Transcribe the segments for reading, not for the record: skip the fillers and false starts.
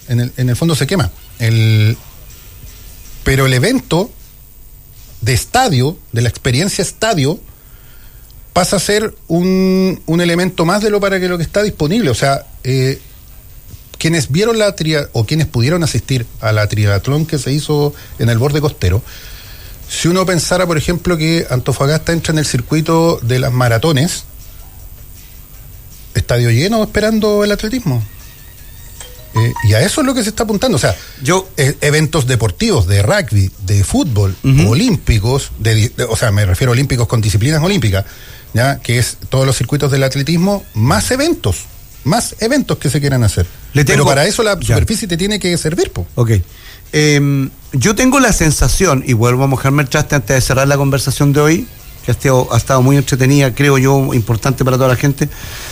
en el fondo se quema. Pero el evento de estadio, de la experiencia estadio, pasa a ser un elemento más de lo que está disponible. O sea, quienes vieron o quienes pudieron asistir a la triatlón que se hizo en el borde costero, si uno pensara, por ejemplo, que Antofagasta entra en el circuito de las maratones, estadio lleno esperando el atletismo. Y a eso es lo que se está apuntando. O sea, eventos deportivos de rugby, de fútbol, olímpicos, o sea, me refiero a olímpicos con disciplinas olímpicas, ¿ya? Que es todos los circuitos del atletismo, más eventos que se quieran hacer. Pero para eso la superficie te tiene que servir, po. Ok. Yo tengo la sensación, y vuelvo a mojarme el traste antes de cerrar la conversación de hoy, que ha estado muy entretenida, creo yo, importante para toda la gente.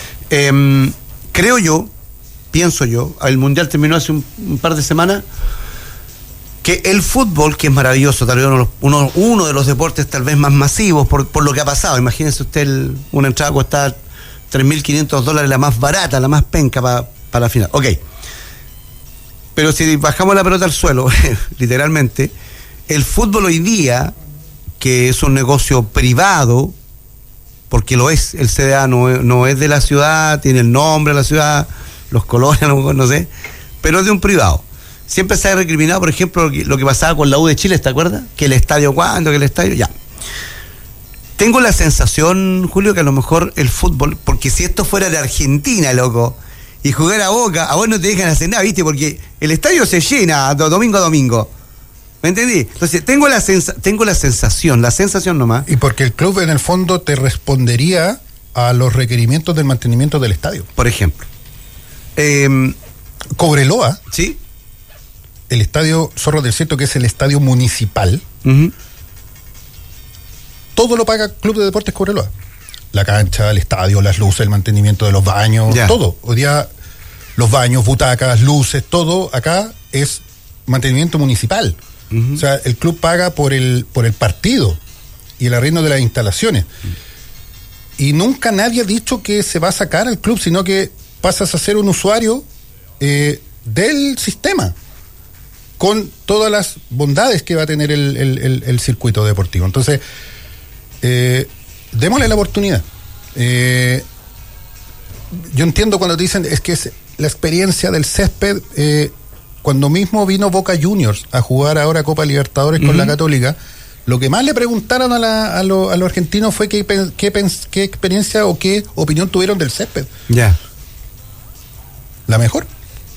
Pienso yo, el Mundial terminó hace un par de semanas, que el fútbol, que es maravilloso, tal vez uno de los deportes tal vez más masivos por lo que ha pasado. Imagínense usted, una entrada cuesta $3.500, la más barata, la más penca para la final. Ok. Pero si bajamos la pelota al suelo, literalmente, el fútbol hoy día, que es un negocio privado, porque lo es, el CDA no es de la ciudad, tiene el nombre de la ciudad, los colores, no sé, pero es de un privado. Siempre se ha recriminado, por ejemplo, lo que pasaba con la U de Chile, ¿te acuerdas? Que el estadio, ¿cuándo? Que el estadio, ya. Tengo la sensación, Julio, que a lo mejor el fútbol, porque si esto fuera de Argentina, loco, y jugar a Boca, a vos no te dejan hacer nada, ¿viste? Porque el estadio se llena domingo a domingo. ¿Me entendí? Entonces, tengo la sensación nomás. Y porque el club, en el fondo, te respondería a los requerimientos del mantenimiento del estadio. Por ejemplo. Cobreloa. Sí. El estadio Zorro del Desierto, que es el estadio municipal, todo lo paga Club de Deportes Cobreloa. La cancha, el estadio, las luces, el mantenimiento de los baños, todo. Hoy día, los baños, butacas, luces, todo acá es mantenimiento municipal. O sea, el club paga por el partido y el arriendo de las instalaciones. Y nunca nadie ha dicho que se va a sacar al club, sino que pasas a ser un usuario del sistema, con todas las bondades que va a tener el circuito deportivo. Entonces, démosle la oportunidad. Yo entiendo cuando te dicen, es que es la experiencia del césped, cuando mismo vino Boca Juniors a jugar ahora Copa Libertadores con la Católica, lo que más le preguntaron a los argentinos fue qué experiencia o qué opinión tuvieron del césped. Ya. La mejor.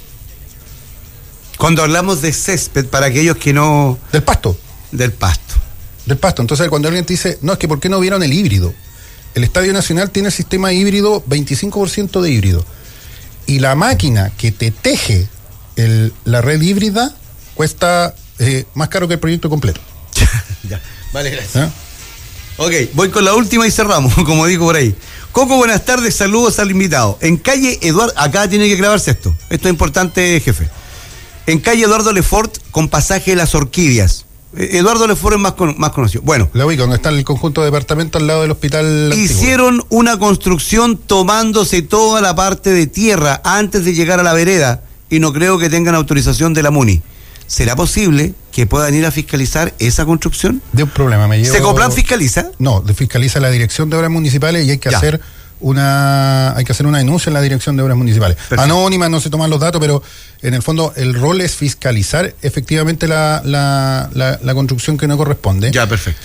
Cuando hablamos de césped, para aquellos que no... Del pasto. Del pasto. Entonces, cuando alguien te dice, no, es que ¿por qué no vieron el híbrido? El Estadio Nacional tiene el sistema híbrido, 25% de híbrido. Y la máquina que te teje la red híbrida cuesta más caro que el proyecto completo. Ya. Vale, gracias. Ok, voy con la última y cerramos, como digo por ahí. Coco, buenas tardes, saludos al invitado. En calle Eduardo, acá tiene que grabarse esto es importante, jefe. En calle Eduardo Lefort, con pasaje de las Orquídeas. Eduardo Lefort es más conocido. Bueno. La ubica, donde está el conjunto de departamento al lado del hospital. Hicieron antiguo. Una construcción tomándose toda la parte de tierra antes de llegar a la vereda, y no creo que tengan autorización de la MUNI. ¿Será posible que puedan ir a fiscalizar esa construcción? De un problema, ¿Secoplan fiscaliza? No, fiscaliza la Dirección de Obras Municipales, y hay que hacer una denuncia en la Dirección de Obras Municipales. Perfecto. Anónima, no se toman los datos, pero en el fondo el rol es fiscalizar efectivamente la construcción que no corresponde. Ya, perfecto.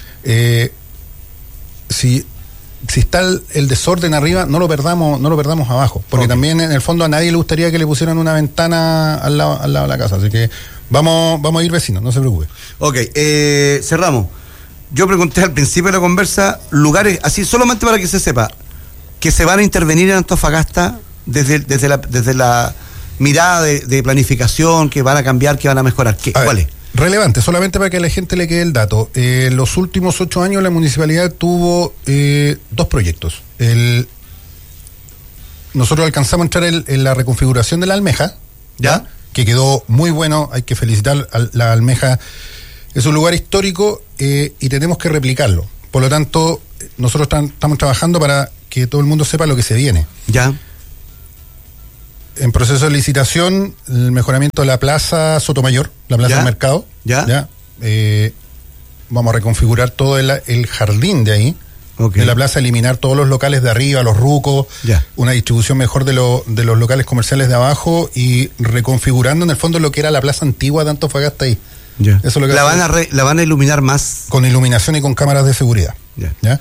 Si está el desorden arriba, no lo perdamos abajo, porque también en el fondo a nadie le gustaría que le pusieran una ventana al lado de la casa, así que vamos a ir vecinos, no se preocupe. Ok, cerramos. Yo pregunté al principio de la conversa lugares, así solamente para que se sepa, que se van a intervenir en Antofagasta desde la mirada de planificación, que van a cambiar, que van a mejorar. ¿Cuál es? Relevante, solamente para que a la gente le quede el dato. En los últimos 8 años la municipalidad tuvo 2 proyectos. Nosotros alcanzamos a entrar en la reconfiguración de la Almeja, ¿ya? Que quedó muy bueno, hay que felicitar a la Almeja. Es un lugar histórico y tenemos que replicarlo. Por lo tanto, nosotros estamos trabajando para que todo el mundo sepa lo que se viene. Ya. en proceso de licitación el mejoramiento de la Plaza Sotomayor, la Plaza del Mercado. ¿Ya? Vamos a reconfigurar todo el jardín de ahí. De la plaza, eliminar todos los locales de arriba, los rucos, una distribución mejor de los locales comerciales de abajo y reconfigurando en el fondo lo que era la plaza antigua de Antofagasta ahí. Eso es lo que la van a iluminar más. Con iluminación y con cámaras de seguridad. ¿Ya?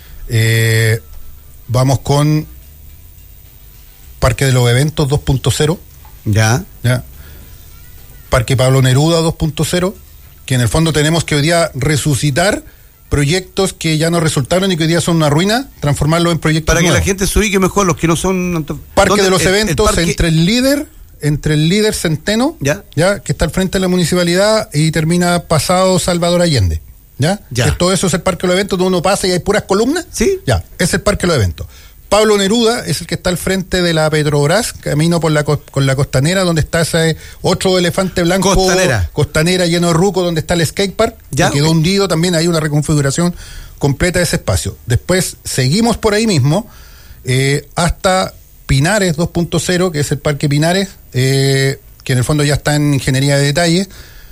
Vamos con Parque de los Eventos 2.0. ¿Ya? Parque Pablo Neruda 2.0, que en el fondo tenemos que hoy día resucitar proyectos que ya no resultaron y que hoy día son una ruina, transformarlos en proyectos para nuevos. Que la gente se ubique mejor, los que no son... Parque de los Eventos, entre el líder Centeno, ¿ya? Que está al frente de la municipalidad y termina pasado Salvador Allende. ¿Ya? Que todo eso es el Parque de los Eventos, donde uno pasa y hay puras columnas. Sí. Es el Parque de los Eventos. Pablo Neruda es el que está al frente de la Petrobras, camino con la costanera, donde está ese otro elefante blanco. Costanera lleno de ruco, donde está el skatepark, que quedó hundido. También hay una reconfiguración completa de ese espacio. Después seguimos por ahí mismo hasta Pinares 2.0, que es el Parque Pinares, que en el fondo ya está en ingeniería de detalle,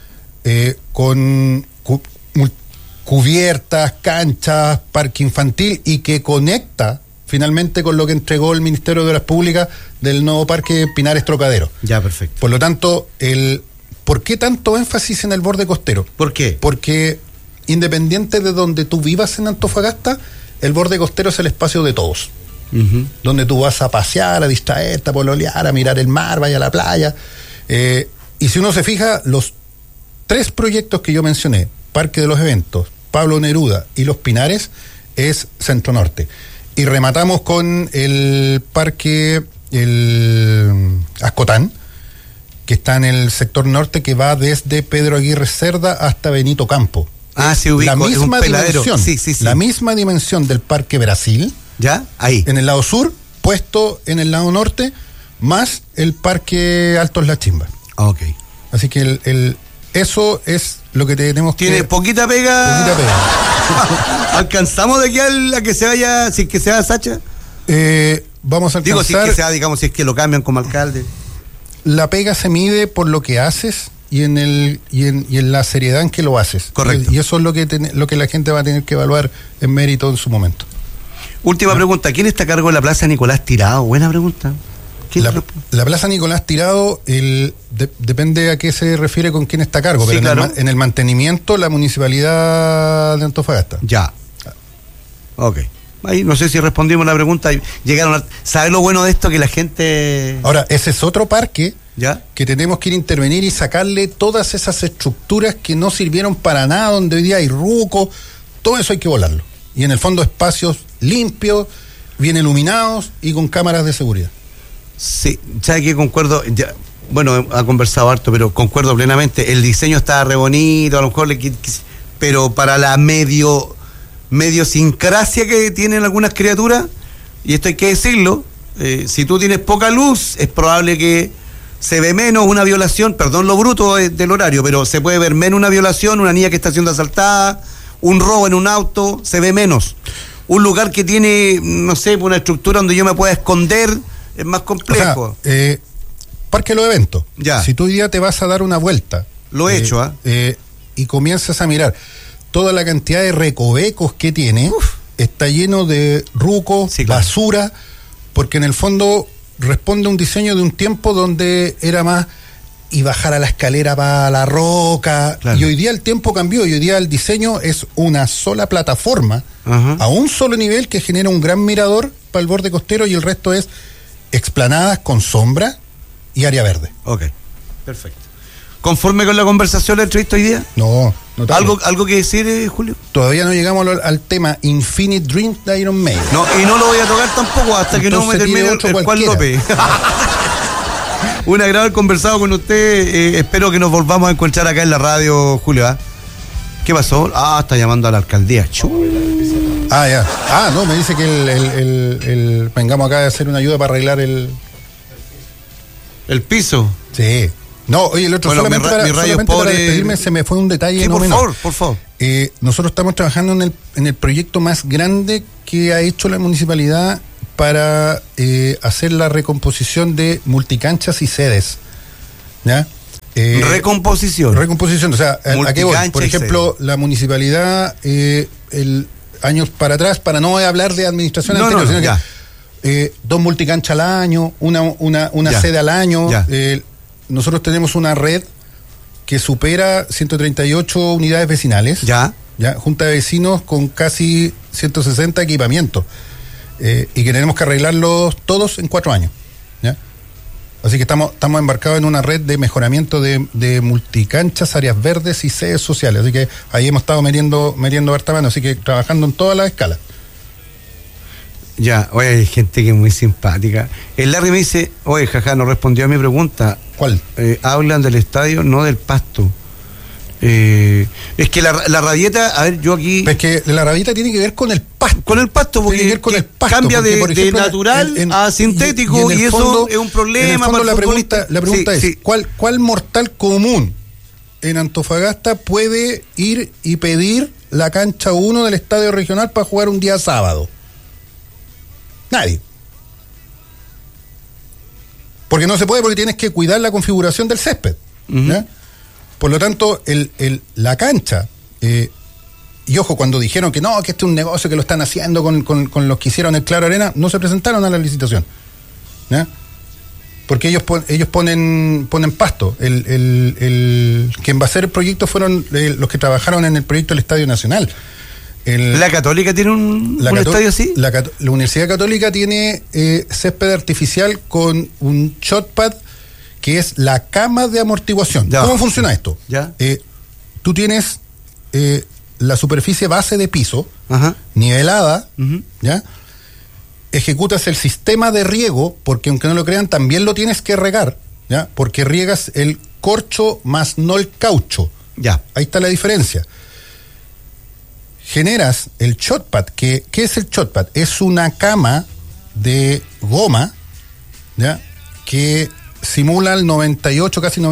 con cubiertas, canchas, parque infantil, y que conecta finalmente con lo que entregó el Ministerio de Obras Públicas del nuevo Parque Pinares Trocadero. Perfecto. Por lo tanto, ¿por qué tanto énfasis en el borde costero? ¿Por qué? Porque independiente de donde tú vivas en Antofagasta, el borde costero es el espacio de todos. Donde tú vas a pasear, a distraerte, a pololear, a mirar el mar, vaya a la playa. Y si uno se fija, los 3 proyectos que yo mencioné, Parque de los Eventos, Pablo Neruda y Los Pinares, es Centro Norte. Y rematamos con el Parque Ascotán, que está en el sector norte, que va desde Pedro Aguirre Cerda hasta Benito Campo. Se ubica, la misma dimensión, sí. La misma dimensión del Parque Brasil, ahí en el lado sur, puesto en el lado norte, más el Parque Altos La Chimba. Así que eso es lo que tenemos. Tiene poquita pega. ¿Alcanzamos de aquí a que se vaya, si es que se va Sacha? Vamos a alcanzar. Digo, si es que se va, digamos, si es que lo cambian como alcalde. La pega se mide por lo que haces y en la seriedad en que lo haces. Correcto. Y eso es lo que la gente va a tener que evaluar en mérito en su momento. Última pregunta, ¿quién está a cargo de la Plaza Nicolás Tirado? Buena pregunta. La Plaza Nicolás Tirado, depende a qué se refiere con quién está a cargo, pero en el mantenimiento, la Municipalidad de Antofagasta. Ahí no sé si respondimos la pregunta. ¿Sabes lo bueno de esto? Que la gente... Ahora, ese es otro parque que tenemos que ir a intervenir y sacarle todas esas estructuras que no sirvieron para nada, donde hoy día hay rucos, todo eso hay que volarlo. Y en el fondo espacios limpios, bien iluminados y con cámaras de seguridad. Sí, ¿sabe qué? Concuerdo, bueno, ha conversado harto, pero concuerdo plenamente. El diseño está re bonito, a lo mejor pero para la mediosincrasia que tienen algunas criaturas, y esto hay que decirlo, si tú tienes poca luz, es probable que se ve menos una violación, perdón lo bruto del horario, pero se puede ver menos una violación, una niña que está siendo asaltada, un robo en un auto, se ve menos. Un lugar que tiene, no sé, una estructura donde yo me pueda esconder, es más complejo. O sea, Parque de los Eventos. Si tú hoy día te vas a dar una vuelta. Lo he hecho, y comienzas a mirar toda la cantidad de recovecos que tiene, está lleno de rucos, basura, porque en el fondo responde a un diseño de un tiempo donde era más y bajar a la escalera para la roca, y hoy día el tiempo cambió, y hoy día el diseño es una sola plataforma, a un solo nivel, que genera un gran mirador para el borde costero, y el resto es explanadas con sombra y área verde. Perfecto. ¿Conforme con la conversación la entrevista hoy día? No ¿Algo que decir, Julio? Todavía no llegamos al tema Infinite Dreams de Iron Maiden. No, y no lo voy a tocar tampoco hasta entonces que no me termine el Juan López. Un agrado haber conversado con usted. Espero que nos volvamos a encontrar acá en la radio, Julio. ¿Qué pasó? Está llamando a la alcaldía. No, me dice que vengamos acá a hacer una ayuda para arreglar el piso. Sí. No, oye, el otro, solamente para despedirme, se me fue un detalle. Sí, por favor. Nosotros estamos trabajando en el proyecto más grande que ha hecho la municipalidad para hacer la recomposición de multicanchas y sedes, ¿ya? Recomposición, o sea, ¿a qué voy? Por ejemplo, la municipalidad, años para atrás, para no hablar de administración anterior, sino que 2 multicanchas al año, una sede al año. Nosotros tenemos una red que supera 138 unidades vecinales, junta de vecinos con casi 160 equipamientos, y que tenemos que arreglarlos todos en 4 años, ¿ya? Así que estamos embarcados en una red de mejoramiento de multicanchas, áreas verdes y sedes sociales. Así que ahí hemos estado metiendo harta mano, así que trabajando en todas las escalas. Ya, oye, hay gente que es muy simpática. El Larry me dice, oye, jaja, no respondió a mi pregunta. ¿Cuál? Hablan del estadio, no del pasto. Es que la rabieta, a ver, yo aquí... Es que la rabieta tiene que ver con el pasto. Con el pasto, porque tiene que ver con el pasto, cambia porque, por ejemplo, de natural a sintético, y eso fondo, es un problema. En el fondo, la pregunta es, ¿cuál mortal común en Antofagasta puede ir y pedir la cancha 1 del estadio regional para jugar un día sábado? Nadie. Porque no se puede, porque tienes que cuidar la configuración del césped, ¿ya? Por lo tanto, la cancha, y ojo, cuando dijeron que no, que este es un negocio que lo están haciendo con los que hicieron el Claro Arena, no se presentaron a la licitación, ¿ya? Porque ellos ponen pasto. Quien va a hacer el proyecto fueron los que trabajaron en el proyecto del Estadio Nacional. ¿La Católica tiene un estadio así? La Universidad Católica tiene césped artificial con un shotpad, que es la cama de amortiguación. ¿Cómo funciona esto? Tú tienes la superficie base de piso, nivelada, ¿ya? Ejecutas el sistema de riego, porque aunque no lo crean, también lo tienes que regar, ¿ya? Porque riegas el corcho más no el caucho. Ahí está la diferencia. Generas el shotpad. ¿Qué es el shotpad? Es una cama de goma, ¿ya? Que simula el 98, casi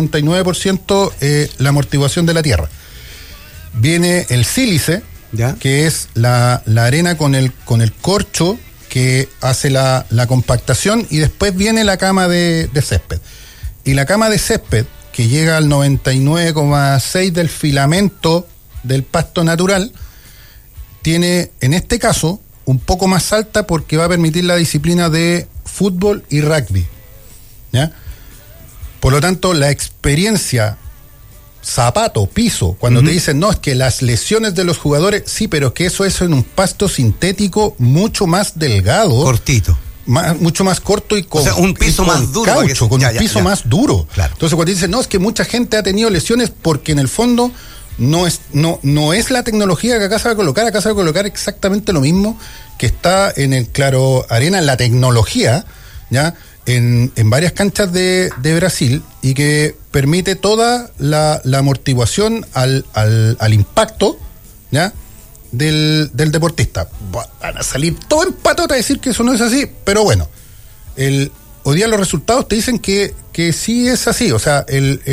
99% la amortiguación de la tierra. Viene el sílice, que es la arena con el corcho que hace la compactación, y después viene la cama de césped. Y la cama de césped, que llega al 99,6 del filamento del pasto natural, tiene, en este caso, un poco más alta porque va a permitir la disciplina de fútbol y rugby, ¿ya? Por lo tanto, la experiencia zapato, piso, cuando te dicen, no, es que las lesiones de los jugadores, sí, pero es que eso es en un pasto sintético mucho más delgado. Cortito. Mucho más corto y con, un piso más duro. Caucho, con un piso más duro. Claro. Entonces, cuando dicen, no, es que mucha gente ha tenido lesiones porque en el fondo no es la tecnología que acá se va a colocar exactamente lo mismo que está en el Claro Arena, en la tecnología, ¿ya? En varias canchas de Brasil, y que permite toda la amortiguación al impacto, ¿ya? del deportista. Van a salir todo en patota a decir que eso no es así, pero bueno, hoy día los resultados te dicen que sí es así. O sea,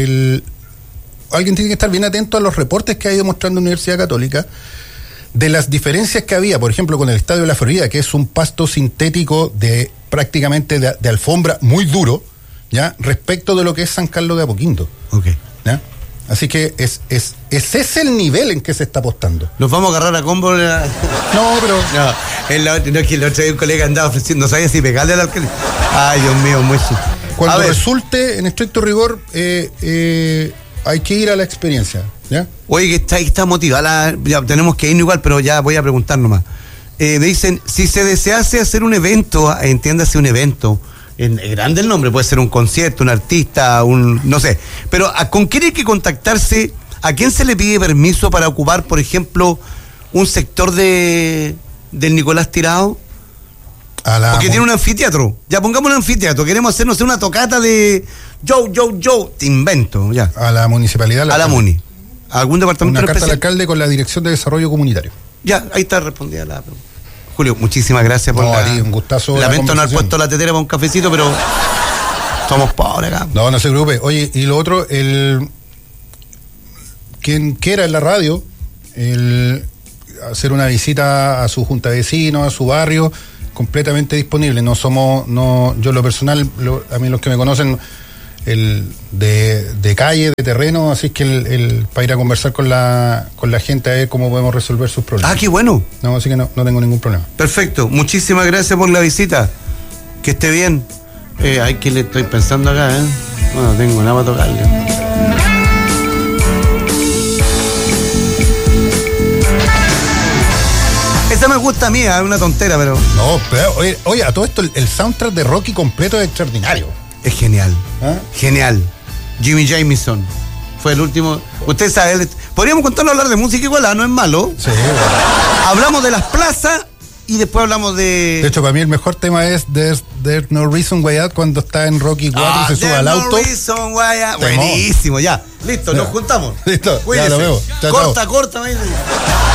alguien tiene que estar bien atento a los reportes que ha ido mostrando la Universidad Católica de las diferencias que había, por ejemplo, con el Estadio de la Florida, que es un pasto sintético de prácticamente de alfombra muy duro, ¿ya? Respecto de lo que es San Carlos de Apoquindo. ¿Ya? Así que ese es el nivel en que se está apostando. ¿Nos vamos a agarrar a combo? No, pero... No, es que el otro día un colega andaba ofreciendo, no sabía si pegarle al alcalde. Ay, Dios mío, muy... Cuando resulte, en estricto rigor, hay que ir a la experiencia, ¿ya? Oye, que está motivada, ya tenemos que ir igual, pero ya voy a preguntar nomás. Me dicen, si se desease hacer un evento, entiéndase un evento, grande el nombre, puede ser un concierto, un artista, no sé, pero ¿con quién hay que contactarse? ¿A quién se le pide permiso para ocupar, por ejemplo, un sector del Nicolás Tirado? Porque tiene un anfiteatro. Ya pongamos un anfiteatro. Queremos hacer, no sé, una tocata de yo, te invento, ya. A la municipalidad. A la MUNI. ¿A algún departamento especial? Una carta al especial? alcalde con la Dirección de Desarrollo Comunitario. Ya, ahí está respondida la pregunta. Julio, muchísimas gracias por un gustazo. Lamento no haber puesto la tetera para un cafecito, pero somos pobres acá. No se preocupe. Oye, y lo otro, quien quiera en la radio, hacer una visita a su junta de vecinos, a su barrio, completamente disponibles. Yo lo personal, a mí los que me conocen, de calle, de terreno, así es que para ir a conversar con la gente a ver cómo podemos resolver sus problemas. Ah, qué bueno. No, así que no tengo ningún problema. Perfecto, muchísimas gracias por la visita. Que esté bien. Que le estoy pensando acá, Bueno, no tengo nada para tocarle. Esa me gusta a mí, es una tontera, pero... No, pero oye, a todo esto el soundtrack de Rocky completo es extraordinario. Es genial. ¿Ah? Genial. Jimmy Jamison fue el último. Usted sabe, podríamos contarlo, hablar de música igual, no es malo. Sí. Hablamos de las plazas y después hablamos de... De hecho, para mí el mejor tema es There's No Reason Why Out, cuando está en Rocky 4 y se sube al auto. Reason Why Out. Buenísimo, ya. Listo, nos juntamos. Listo, cuídese. ya lo veo. Chao, corta.